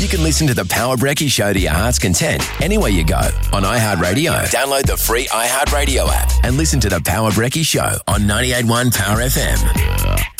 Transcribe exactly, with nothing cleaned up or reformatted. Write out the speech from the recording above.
can listen to the Power Brekkie Show to your heart's content anywhere you go on iHeartRadio. Download the free iHeartRadio app and listen to the Power Brekkie Show on ninety-eight point one Power F M.